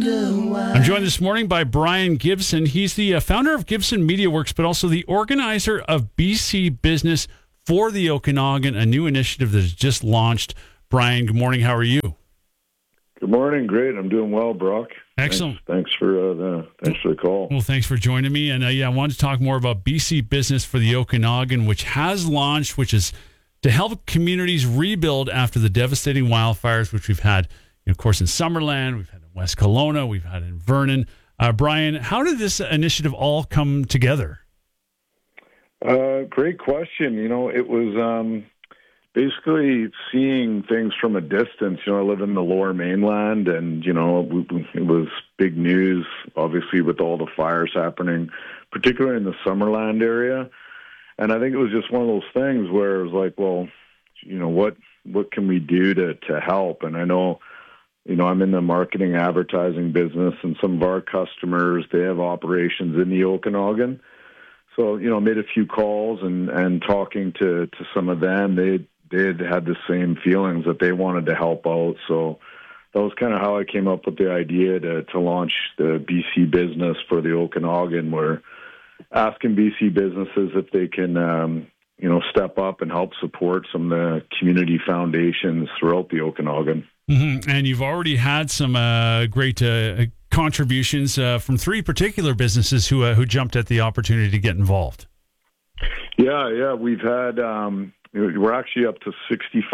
I'm joined this morning by Brian Gibson. He's the founder of Gibson MediaWorks, but also the organizer of BC Business for the Okanagan, a new initiative that has just launched. Brian, good morning. How are you? Good morning. Great. I'm doing well, Brock. Excellent. Thanks for the call. Well, thanks for joining me. And I wanted to talk more about BC Business for the Okanagan, which has launched, which is to help communities rebuild after the devastating wildfires, which we've had, of course, in Summerland, we've had in West Kelowna, we've had in Vernon. Brian, how did this initiative all come together? Great question. It was basically seeing things from a distance. I live in the Lower Mainland, and it was big news, obviously, with all the fires happening, particularly in the Summerland area. And I think it was just one of those things where it was like, well, what can we do to help? And I know, I'm in the marketing advertising business, and some of our customers, they have operations in the Okanagan. So, made a few calls and talking to some of them, they had the same feelings that they wanted to help out. So that was kind of how I came up with the idea to launch the BC Business for the Okanagan. We're asking BC businesses if they can, step up and help support some of the community foundations throughout the Okanagan. Mm-hmm. And you've already had some great contributions from three particular businesses who jumped at the opportunity to get involved. Yeah, we've had we're actually up to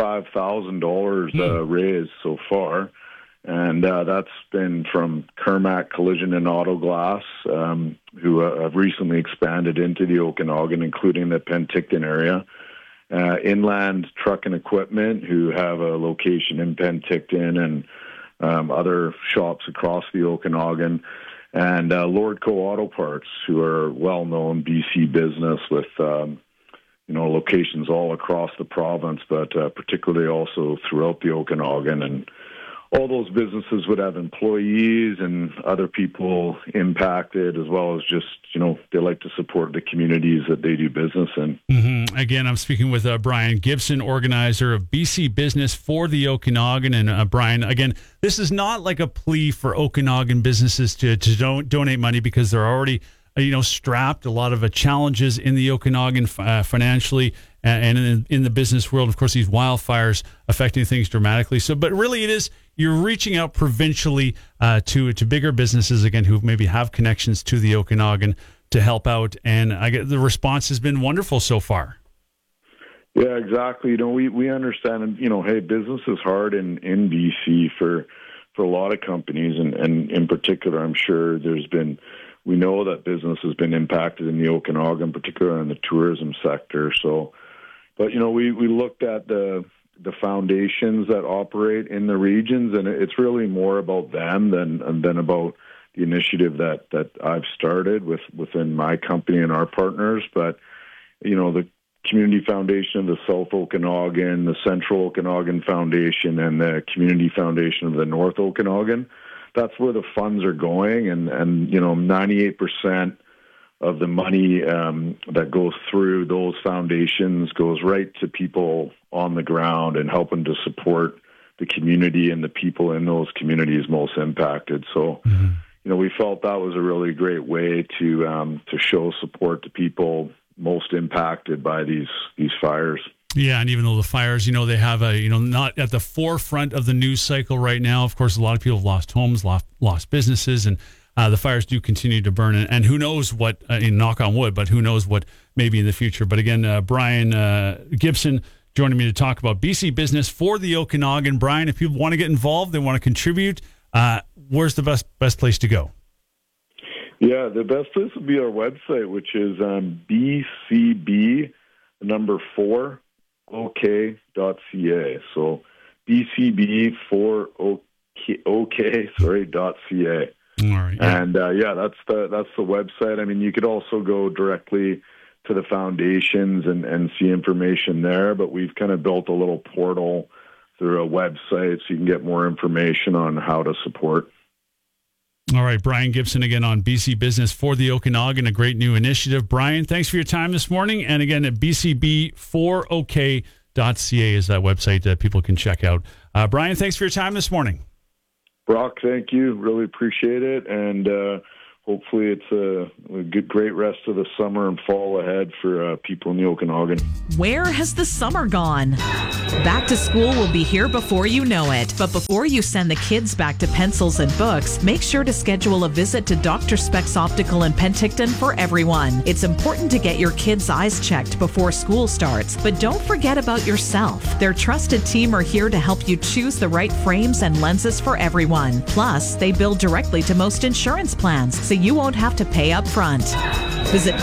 $65,000 raised so far, and that's been from Kermac Collision and Auto Glass, who have recently expanded into the Okanagan, including the Penticton area. Inland Truck and Equipment, who have a location in Penticton, and other shops across the Okanagan, and Lordco Auto Parts, who are well-known BC business with locations all across the province, but particularly also throughout the Okanagan. And all those businesses would have employees and other people impacted, as well as just, they like to support the communities that they do business in. Mm-hmm. Again, I'm speaking with Brian Gibson, organizer of BC Business for the Okanagan. And Brian, again, this is not like a plea for Okanagan businesses to donate money, because they're already strapped. A lot of challenges in the Okanagan financially and in the business world. Of course, these wildfires affecting things dramatically. So, but really it is, you're reaching out provincially to bigger businesses, again, who maybe have connections to the Okanagan to help out. And I get the response has been wonderful so far. Yeah, exactly. We understand, and, hey, business is hard in BC for a lot of companies. And in particular, I'm sure we know that business has been impacted in the Okanagan, particularly in the tourism sector. So, but, we looked at the foundations that operate in the regions, and it's really more about them than about the initiative that I've started within my company and our partners. But, the Community Foundation of the South Okanagan, the Central Okanagan Foundation, and the Community Foundation of the North Okanagan, that's where the funds are going, and 98% of the money that goes through those foundations goes right to people on the ground and helping to support the community and the people in those communities most impacted. So, we felt that was a really great way to show support to people most impacted by these fires. Yeah, and even though the fires, they have not at the forefront of the news cycle right now. Of course, a lot of people have lost homes, lost businesses, and the fires do continue to burn. And who knows what, knock on wood, but who knows what may be in the future. But again, Brian Gibson joining me to talk about BC Business for the Okanagan. Brian, if people want to get involved, they want to contribute, where's the best place to go? Yeah, the best place would be our website, which is BCB, number 4, OK.ca. So BCB4OK.ca. All right. Yeah. And that's the website. I mean, you could also go directly to the foundations and see information there, but we've kind of built a little portal through a website so you can get more information on how to support. All right, Brian Gibson again on BC Business for the Okanagan, a great new initiative. Brian, thanks for your time this morning. And again, at BCB4OK.ca is that website that people can check out. Brian, thanks for your time this morning. Brock, thank you. Really appreciate it. And hopefully it's a great rest of the summer and fall ahead for people in the Okanagan. Where has the summer gone? Back to school will be here before you know it. But before you send the kids back to pencils and books, make sure to schedule a visit to Dr. Specs Optical in Penticton for everyone. It's important to get your kids' eyes checked before school starts, but don't forget about yourself. Their trusted team are here to help you choose the right frames and lenses for everyone. Plus, they bill directly to most insurance plans, so you won't have to pay up front. Visit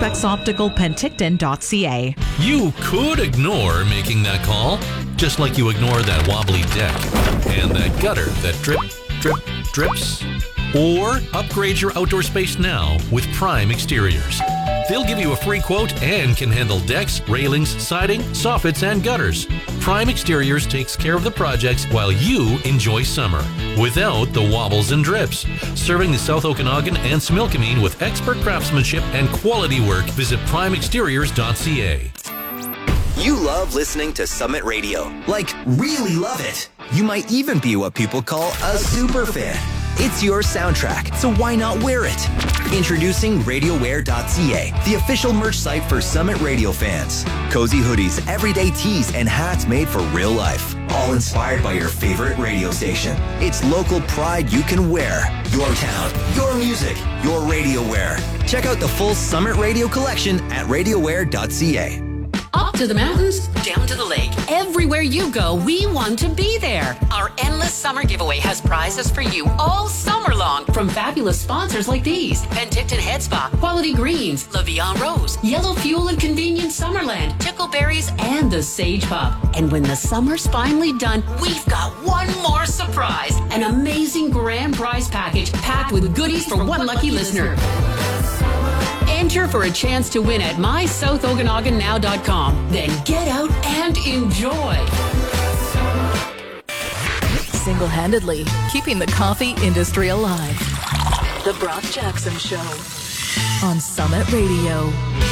drspecsopticalpenticton.ca. You could ignore making that call, just like you ignore that wobbly deck and that gutter that drips. Or upgrade your outdoor space now with Prime Exteriors. They'll give you a free quote and can handle decks, railings, siding, soffits, and gutters. Prime Exteriors takes care of the projects while you enjoy summer, without the wobbles and drips. Serving the South Okanagan and Similkameen with expert craftsmanship and quality work. Visit primeexteriors.ca. You love listening to Summit Radio. Like, really love it. You might even be what people call a super fan. It's your soundtrack, so why not wear it? Introducing RadioWear.ca, the official merch site for Summit Radio fans. Cozy hoodies, everyday tees, and hats made for real life. All inspired by your favorite radio station. It's local pride you can wear. Your town, your music, your radio wear. Check out the full Summit Radio collection at RadioWear.ca. Up to the mountains, down to the lake. Everywhere you go, we want to be there. Our endless summer giveaway has prizes for you all summer long from fabulous sponsors like these: Penticton Head Spa, Quality Greens, La Vie en Rose, Yellow Fuel and Convenience Summerland, Tickleberries, and the Sage Pub. And when the summer's finally done, we've got one more surprise: an amazing grand prize package packed with goodies for one lucky listener. Enter for a chance to win at mysouthokanaganow.com. Then get out and enjoy. Single-handedly keeping the coffee industry alive. The Brock Jackson Show on Summit Radio.